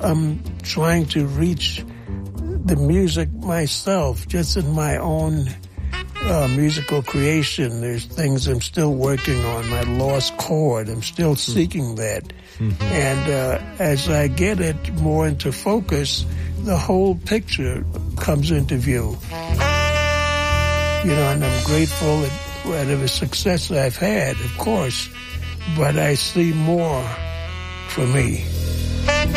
I'm trying to reach the music myself, just in my own musical creation. There's things I'm still working on, my lost chord. I'm still seeking that. Mm-hmm. And as I get it more into focus, the whole picture comes into view. And I'm grateful at whatever success I've had, of course, but I see more for me.